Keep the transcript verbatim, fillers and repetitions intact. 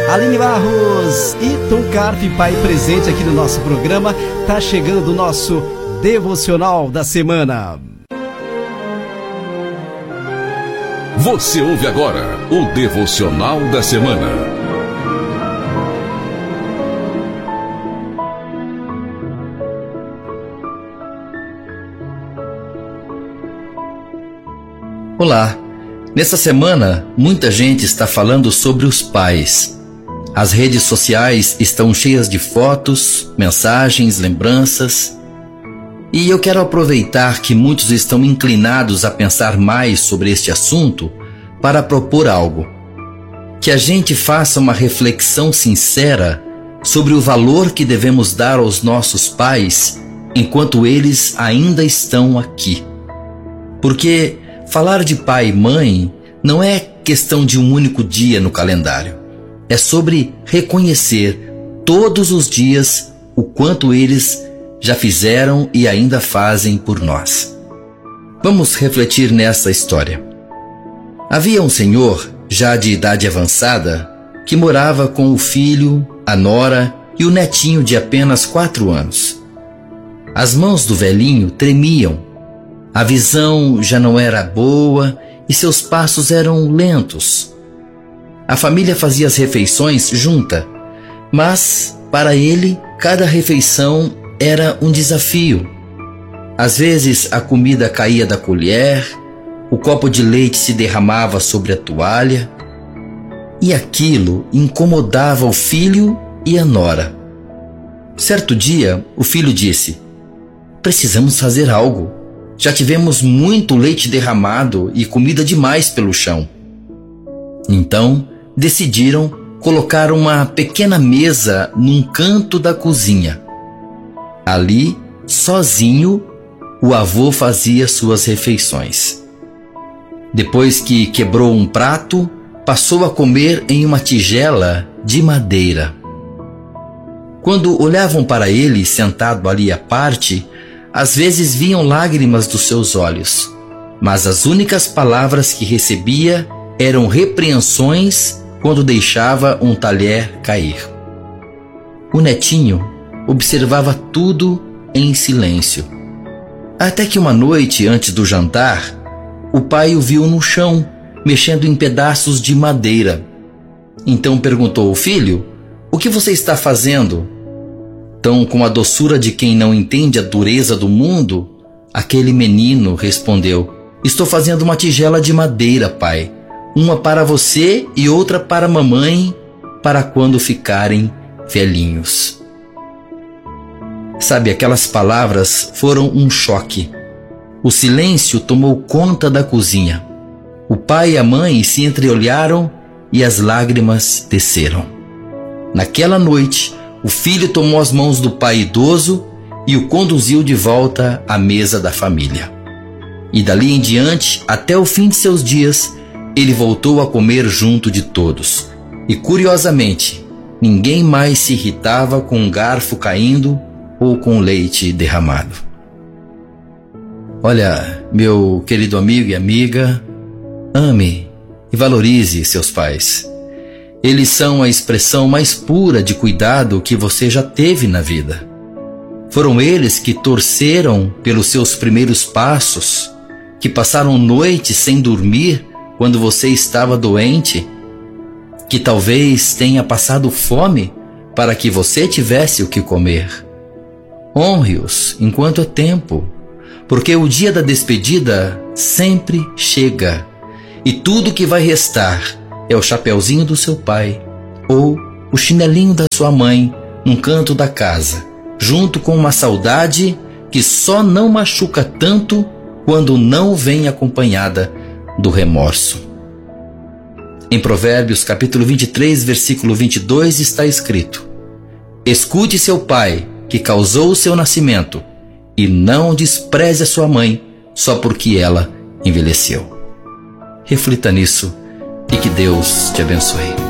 Aline Barros e Tom Carpe, pai presente aqui no nosso programa. Tá chegando o nosso devocional da semana. Você ouve agora o devocional da semana. Olá! Nessa semana, muita gente está falando sobre os pais. As redes sociais estão cheias de fotos, mensagens, lembranças. E eu quero aproveitar que muitos estão inclinados a pensar mais sobre este assunto para propor algo. Que a gente faça uma reflexão sincera sobre o valor que devemos dar aos nossos pais enquanto eles ainda estão aqui. Porque falar de pai e mãe não é questão de um único dia no calendário. É sobre reconhecer todos os dias o quanto eles já fizeram e ainda fazem por nós. Vamos refletir nessa história. Havia um senhor, já de idade avançada, que morava com o filho, a nora e o netinho de apenas quatro anos. As mãos do velhinho tremiam. A visão já não era boa e seus passos eram lentos. A família fazia as refeições junta, mas, para ele, cada refeição era um desafio. Às vezes a comida caía da colher, o copo de leite se derramava sobre a toalha, e aquilo incomodava o filho e a nora. Certo dia, o filho disse: "Precisamos fazer algo. Já tivemos muito leite derramado e comida demais pelo chão." Então, decidiram colocar uma pequena mesa num canto da cozinha. Ali, sozinho, o avô fazia suas refeições. Depois que quebrou um prato, passou a comer em uma tigela de madeira. Quando olhavam para ele sentado ali à parte, às vezes viam lágrimas dos seus olhos, mas as únicas palavras que recebia eram repreensões quando deixava um talher cair. O netinho observava tudo em silêncio. Até que uma noite antes do jantar, o pai o viu no chão, mexendo em pedaços de madeira. Então perguntou ao filho: "O que você está fazendo?" Então, com a doçura de quem não entende a dureza do mundo, aquele menino respondeu: "Estou fazendo uma tigela de madeira, pai. Uma para você e outra para a mamãe, para quando ficarem velhinhos." Sabe, aquelas palavras foram um choque. O silêncio tomou conta da cozinha. O pai e a mãe se entreolharam e as lágrimas desceram. Naquela noite, o filho tomou as mãos do pai idoso e o conduziu de volta à mesa da família. E dali em diante, até o fim de seus dias, ele voltou a comer junto de todos. E curiosamente, ninguém mais se irritava com um garfo caindo ou com leite derramado. Olha, meu querido amigo e amiga, ame e valorize seus pais. Eles são a expressão mais pura de cuidado que você já teve na vida. Foram eles que torceram pelos seus primeiros passos, que passaram noites sem dormir quando você estava doente, que talvez tenha passado fome para que você tivesse o que comer. Honre-os enquanto é tempo, porque o dia da despedida sempre chega, e tudo que vai restar é o chapeuzinho do seu pai ou o chinelinho da sua mãe num canto da casa, junto com uma saudade que só não machuca tanto quando não vem acompanhada do remorso. Em Provérbios capítulo vinte e três, versículo vinte e dois está escrito: "Escute seu pai, que causou o seu nascimento, e não despreze a sua mãe só porque ela envelheceu." Reflita nisso e que Deus te abençoe.